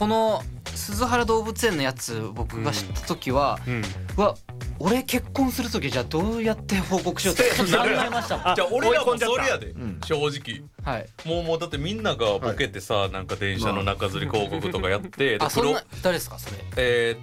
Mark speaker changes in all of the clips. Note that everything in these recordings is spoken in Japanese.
Speaker 1: この鈴原動物園のやつ僕が知った時は、うわ俺結婚する時じゃあどうやって報告しようって考えましたもん。
Speaker 2: じゃあ俺らもそれやで、正直、
Speaker 1: はい、
Speaker 2: もうだってみんながボケてさ、なんか電車の中吊り広告とかやって、
Speaker 1: あ、そんな誰ですかそれ。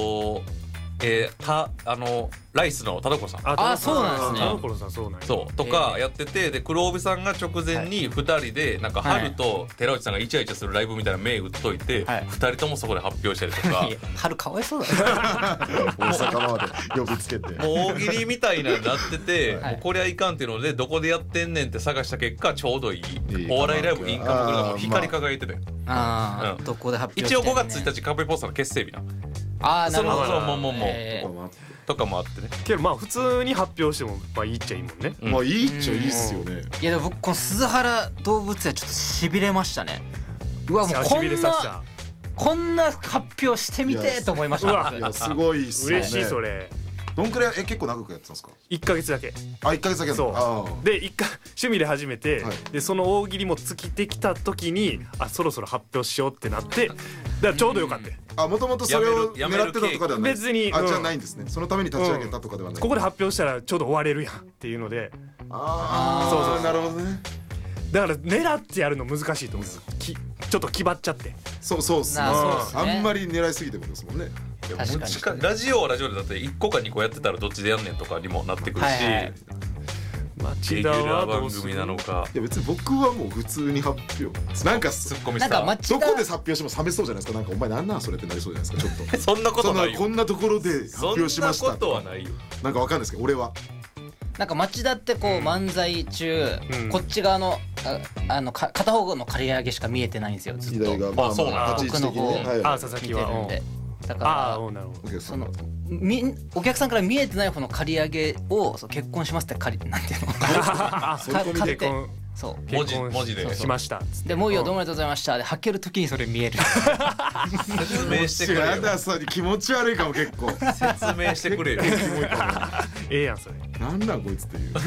Speaker 2: ライスの田所さん、
Speaker 1: あ、そうなんですね。
Speaker 3: 田所さんそうなんや。
Speaker 2: そうとかやってて、で黒帯さんが直前に2人でなんか春と寺内さんがイチャイチャするライブみたいな銘打っといて、2人ともそこで発表したりとか。
Speaker 1: 春かわいそうだね。
Speaker 4: 大阪まで呼びつけて、
Speaker 2: もう大喜利みたいなになってて、もうこりゃいかんっていうのでどこでやってんねんって探した結果ちょうどいいお笑いライブインカムグルがもう光り輝いてたよ。
Speaker 1: どこで発表して
Speaker 2: 一応5月1日カフェポスターの結成日な。
Speaker 1: なるほど。
Speaker 2: そうもとかもあってね。
Speaker 3: けどまあ普通に発表してもまあいいっちゃいいもんね。
Speaker 4: まあいいっちゃいいっすよね。
Speaker 1: いやでも僕この鈴原動物園ちょっと痺れましたね。うわもうこんな発表してみてと思いました。
Speaker 4: いやすごいっすよね。
Speaker 3: 嬉しいそれ。
Speaker 4: どんくらい結構長くやってたんですか
Speaker 3: ？1ヶ月だけ。
Speaker 4: あ、1ヶ月だけ。
Speaker 3: そうで1回趣味で始めて、でその大喜利も尽きてきた時にそろそろ発表しようってなって、だからちょうどよかった。
Speaker 4: もともとそれを狙ってたとかではない。
Speaker 3: 別に
Speaker 4: じゃないんですね。そのために立ち上げたとかではない。
Speaker 3: ここで発表したらちょうど終われるやんっていうので。
Speaker 4: そうなるほどね。
Speaker 3: だから狙ってやるの難しいと思う。ちょっと気張っちゃって。
Speaker 4: そうっすね。あんまり狙いすぎてもですもんね。
Speaker 2: 確かにラジオはラジオでだって1個か2個やってたらどっちでやんねんとかにもなってくるし、レギュラー番組なのか。
Speaker 4: いや別に僕はもう普通に発表。なんか
Speaker 2: ツッコミさん
Speaker 4: どこで発表しても冷めそうじゃないですか。なんかお前なんなんそれってなりそうじゃないですか。ちょっと
Speaker 2: そんなことないよ。
Speaker 4: こんなところで発表しました。
Speaker 2: そんなことはないよ。
Speaker 4: なんかわかんないですけど俺は。
Speaker 1: なんか町田ってこう漫才中、こっち側の片方の刈り上げしか見えてないんですよずっと。
Speaker 2: そうなん
Speaker 1: 僕の方
Speaker 3: 佐々木は。
Speaker 1: だからそのお客さんから見えてない方の刈り上げを結婚しますってなんていうの買ってそう
Speaker 2: 文字で
Speaker 3: しました
Speaker 1: でもういいよどうもありがとうございましたで履ける時にそれ見える。
Speaker 2: 説明してくれよ。
Speaker 4: やださ気持ち悪いかも結構。
Speaker 2: 説明してくれよ。
Speaker 3: ええやんそれ。
Speaker 4: なんなんこいつっていう。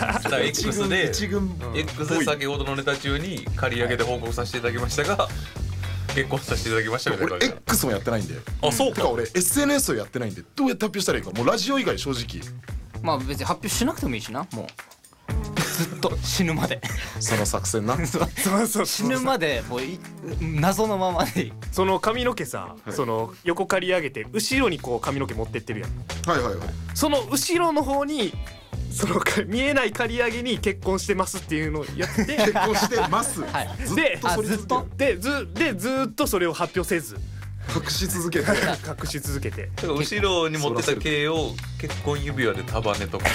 Speaker 2: X で先ほどのネタ中に刈り上げで報告させていただきましたが。結婚させていただきましたみたいな。
Speaker 4: 俺 X もやってないんで。
Speaker 2: あ、そうか。
Speaker 4: 俺 SNS をやってないんでどうやって発表したらいいか。もうラジオ以外正直。
Speaker 1: まあ別に発表しなくてもいいしな。もうずっと死ぬまで。
Speaker 4: その作戦な。
Speaker 3: そう
Speaker 1: 死ぬまでもう謎のままで。
Speaker 3: その髪の毛さ、その横刈り上げて後ろにこう髪の毛持ってってるやん。その後ろの方に。その見えない刈り上げに結婚してますっていうのをやって
Speaker 4: 結婚してます
Speaker 3: でずっとそれを発表せず
Speaker 4: 隠し続けて
Speaker 2: 後ろに持ってた毛を結婚指輪で束ねとか。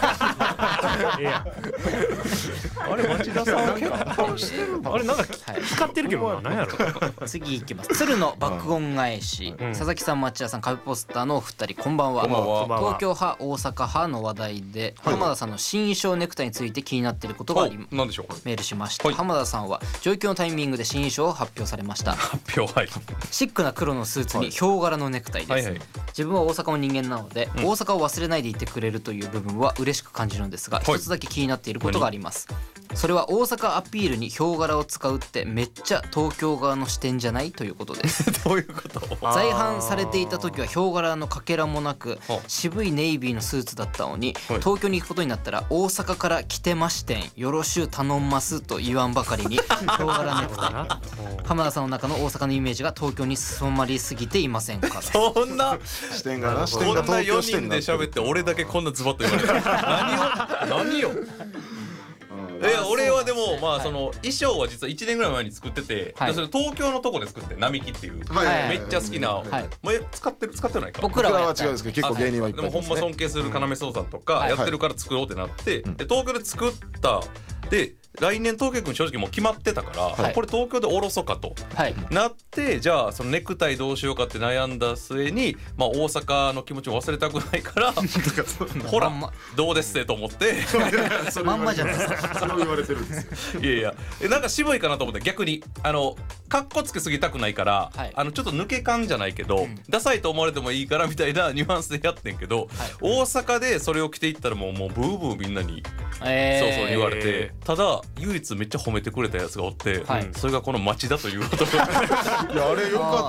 Speaker 2: あれ町田さん結婚してるの。
Speaker 3: あれなんか光ってるけど何やろ。
Speaker 1: 次いきます。鶴の爆音返し、佐々木さん町田さんカフェポスターのお二人こんばんは。東京派大阪派の話題で浜田さんの新衣装ネクタイについて気になっていることがありメールしました。浜田さんは上京のタイミングで新衣装を発表されました。シックな黒のスーツにヒョウ柄のネクタイです。自分は大阪の人間なので、大阪を忘れないでいてくれるという部分は嬉しく感じるんですが、一つだけ気になっていることがあります。それは大阪アピールにヒョウ柄を使うってめっちゃ東京側の視点じゃないということです。
Speaker 2: どういうこと？
Speaker 1: 在阪されていた時はヒョウ柄のかけらもなく渋いネイビーのスーツだったのに、東京に行くことになったら大阪から来てましてんよろしゅう頼んますと言わんばかりにヒョウ柄ネクタイ。浜田さんの中の大阪のイメージが東京に染まりすぎていませんか。
Speaker 2: そんな
Speaker 4: 視点が
Speaker 2: こんな4人で喋って俺だけこんなズバッと言われて何よ。俺はでもまあその衣装は実は1年ぐらい前に作ってて、それ東京のとこで作って並木っていうめっちゃ好きな、もう使ってないか。
Speaker 1: 僕らは
Speaker 4: 違うんですけど結構芸人はいっぱい
Speaker 2: でもほんま尊敬する要壮さんとかやってるから作ろうってなって、で東京で作ったで来年東京君正直もう決まってたから、これ東京でおろそかと、なってじゃあそのネクタイどうしようかって悩んだ末に、まあ、大阪の気持ちを忘れたくないからほらどうですってと思って
Speaker 1: まんまじゃないですか。
Speaker 4: それを言われてるんですよ。
Speaker 2: いやなんか渋いかなと思って逆にカッコつけすぎたくないから、ちょっと抜け感じゃないけど、ダサいと思われてもいいからみたいなニュアンスでやってんけど、大阪でそれを着ていったらもうブーブーみんなにそう言われて、ただ唯一めっちゃ褒めてくれたやつがおって、それがこの町田ということが
Speaker 4: いやあれよかった